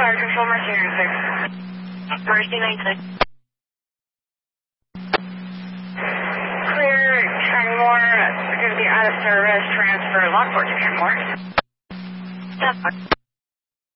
Fire Control, Mercy 96. Mercy 96. Clear, Kenmore, going to be out of service, transfer, log 4 to Kenmore. Step.